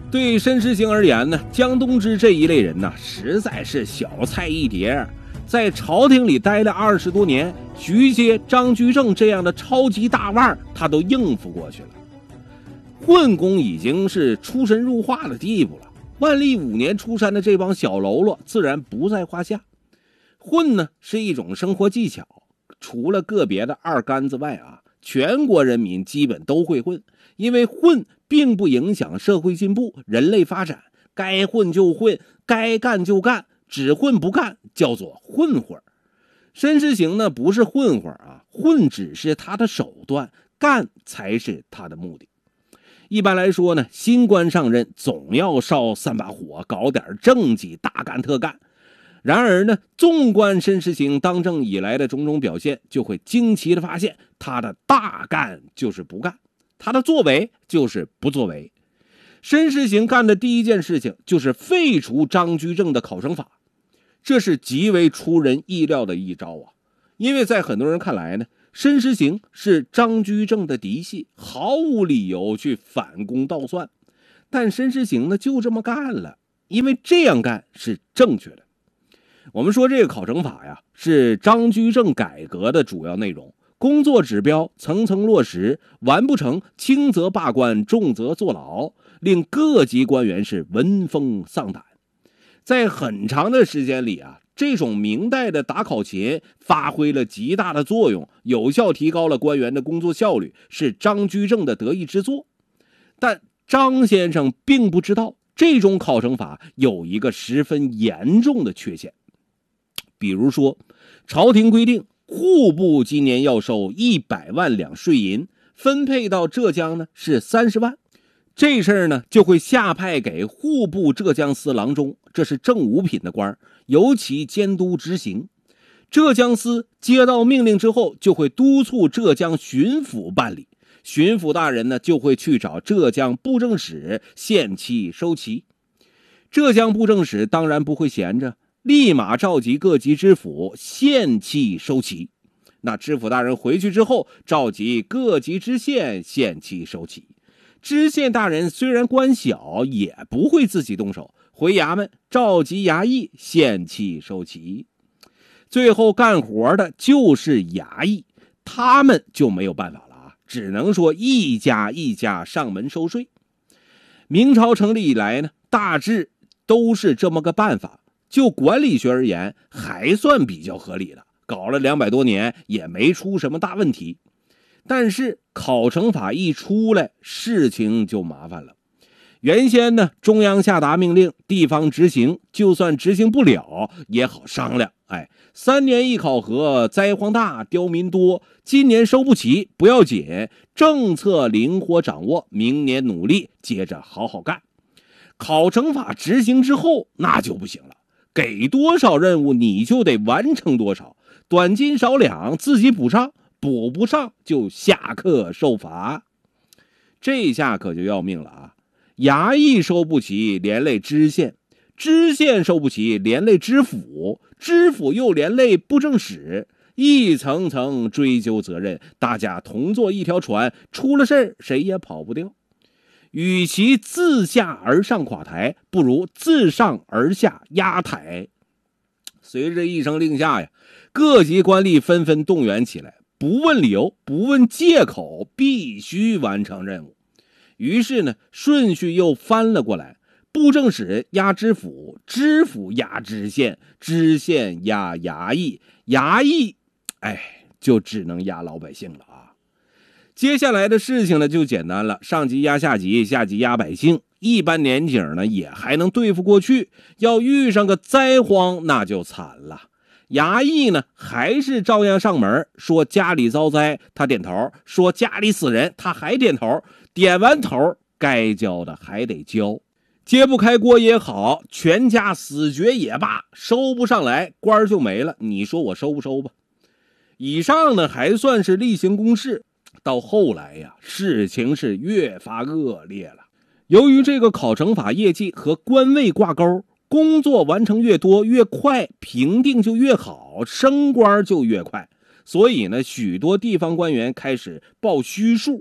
对申时行而言呢，江东之这一类人呢，实在是小菜一碟。在朝廷里待了20多年，徐阶、张居正这样的超级大腕他都应付过去了。混功已经是出神入化的地步了，万历5年出山的这帮小喽啰自然不在话下。混呢是一种生活技巧，除了个别的二杆子外全国人民基本都会混，因为混并不影响社会进步、人类发展，该混就混，该干就干，只混不干叫做混混。申时行呢不是混混混只是他的手段，干才是他的目的。一般来说呢，新官上任总要烧3把火，搞点政绩，大干特干。然而呢，纵观申时行当政以来的种种表现，就会惊奇的发现，他的大干就是不干，他的作为就是不作为。申时行干的第一件事情就是废除张居正的考生法，这是极为出人意料的一招因为在很多人看来呢，申时行是张居正的嫡系，毫无理由去反攻倒算。但申时行呢就这么干了，因为这样干是正确的。我们说这个考成法是张居正改革的主要内容，工作指标层层落实，完不成轻则罢官，重则坐牢，令各级官员是闻风丧胆。在很长的时间里这种明代的打考勤发挥了极大的作用，有效提高了官员的工作效率，是张居正的得意之作。但张先生并不知道，这种考成法有一个十分严重的缺陷。比如说，朝廷规定户部今年要收100万两税银，分配到浙江呢是30万。这事儿呢就会下派给户部浙江司郎中，这是正五品的官，由其监督执行。浙江司接到命令之后，就会督促浙江巡抚办理，巡抚大人呢就会去找浙江布政使限期收齐。浙江布政使当然不会闲着，立马召集各级知府限期收齐。那知府大人回去之后，召集各级知县限期收齐。知县大人虽然官小，也不会自己动手，回衙门召集衙役限期收齐。最后干活的就是衙役，他们就没有办法了只能说一家一家上门收税。明朝成立以来呢，大致都是这么个办法，就管理学而言还算比较合理的，搞了200多年也没出什么大问题。但是考成法一出来，事情就麻烦了。原先呢，中央下达命令，地方执行，就算执行不了也好商量。3年一考核，灾荒大，刁民多，今年收不齐不要紧，政策灵活掌握，明年努力，接着好好干。考成法执行之后，那就不行了，给多少任务你就得完成多少，短斤少两自己补上，补不上就下课受罚。这下可就要命了衙役收不齐，连累知县；知县收不齐，连累知府；知府又连累布政使，一层层追究责任，大家同坐一条船，出了事儿谁也跑不掉。与其自下而上垮台，不如自上而下压台。随着一声令下各级官吏纷纷动员起来，不问理由，不问借口，必须完成任务。于是呢，顺序又翻了过来，布政使压知府，知府压知县，知县压衙役，衙役就只能压老百姓了接下来的事情呢就简单了，上级压下级，下级压百姓，一般年景呢也还能对付过去，要遇上个灾荒那就惨了。衙役呢还是照样上门，说家里遭灾他点头，说家里死人他还点头，点完头该交的还得交，揭不开锅也好，全家死绝也罢，收不上来官就没了，你说我收不收吧。以上呢还算是例行公事，到后来事情是越发恶劣了。由于这个考成法业绩和官位挂钩，工作完成越多越快，评定就越好，升官就越快，所以呢，许多地方官员开始报虚数，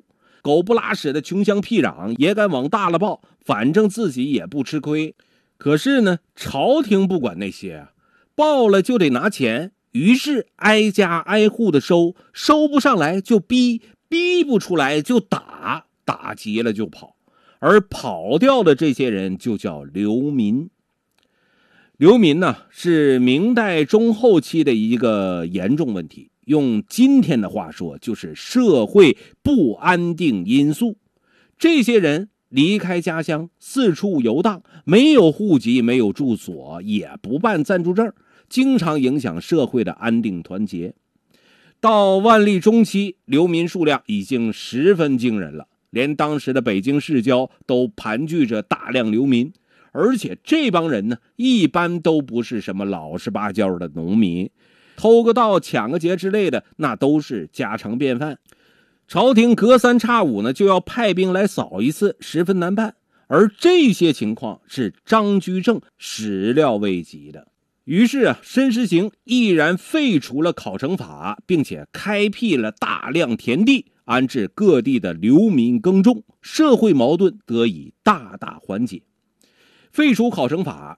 狗不拉屎的穷乡僻壤也敢往大了报，反正自己也不吃亏。可是呢，朝廷不管那些啊，报了就得拿钱，于是挨家挨户的收，收不上来就逼，逼不出来就打，打急了就跑。而跑掉的这些人就叫流民。流民呢，是明代中后期的一个严重问题，用今天的话说，就是社会不安定因素。这些人离开家乡，四处游荡，没有户籍，没有住所，也不办暂住证，经常影响社会的安定团结。到万历中期，流民数量已经十分惊人了，连当时的北京市郊都盘踞着大量流民。而且这帮人呢，一般都不是什么老实巴交的农民，偷个盗、抢个劫之类的，那都是家常便饭。朝廷隔三差五呢，就要派兵来扫一次，十分难办。而这些情况是张居正始料未及的。于是啊，申时行毅然废除了考成法，并且开辟了大量田地，安置各地的流民耕种，社会矛盾得以大大缓解。废除考成法